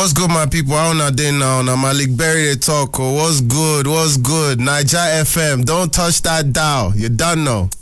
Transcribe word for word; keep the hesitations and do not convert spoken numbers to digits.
what's good, my people? How una dey now? Na Malik Berry dey talk. Oh, what's good? What's good? Naija F M. Don't touch that dial. You done know.